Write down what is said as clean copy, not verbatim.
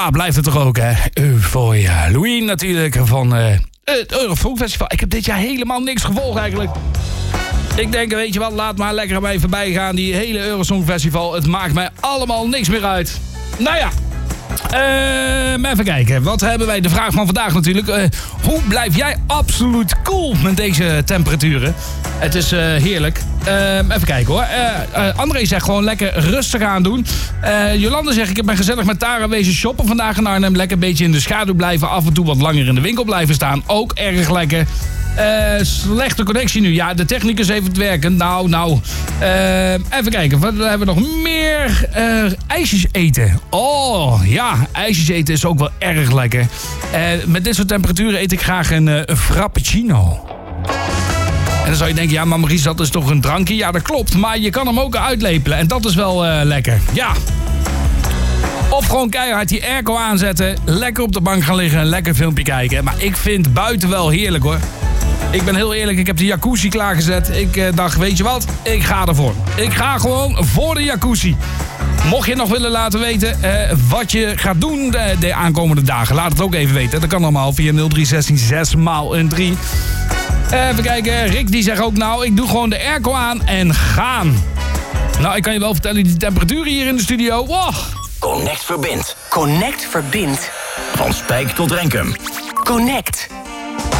blijft het toch ook, hè? Euphoria. Louis natuurlijk van het Eurofunk Festival. Ik heb dit jaar helemaal niks gevolgd eigenlijk. Ik denk, weet je wat, laat maar lekker aan mij voorbij gaan. Die hele Eurosong Festival, het maakt mij allemaal niks meer uit. Nou ja, even kijken. Wat hebben wij? De vraag van vandaag natuurlijk. Hoe blijf jij absoluut cool met deze temperaturen? Het is heerlijk. Even kijken hoor. André zegt gewoon lekker rustig aan doen. Jolande zegt, ik ben gezellig met Tara wezen shoppen vandaag in Arnhem. Lekker een beetje in de schaduw blijven. Af en toe wat langer in de winkel blijven staan. Ook erg lekker. Slechte connectie nu. Ja, de technicus heeft het werken. Nou. Even kijken. Wat hebben we nog meer? IJsjes eten. Oh, ja. IJsjes eten is ook wel erg lekker. Met dit soort temperaturen eet ik graag een frappuccino. En dan zou je denken, ja, maar Maurice, dat is toch een drankje? Ja, dat klopt. Maar je kan hem ook uitlepelen. En dat is wel lekker. Ja. Of gewoon keihard die airco aanzetten. Lekker op de bank gaan liggen. Lekker filmpje kijken. Maar ik vind buiten wel heerlijk, hoor. Ik ben heel eerlijk, ik heb de jacuzzi klaargezet. Ik dacht, weet je wat? Ik ga ervoor. Ik ga gewoon voor de jacuzzi. Mocht je nog willen laten weten wat je gaat doen de aankomende dagen, laat het ook even weten. Dat kan allemaal via 0316 6 maal een 3. Even kijken, Rick die zegt ook, nou, ik doe gewoon de airco aan en gaan. Nou, ik kan je wel vertellen, die temperaturen hier in de studio, wow. Connect verbindt. Connect verbindt. Van Spijk tot Renkum. Connect.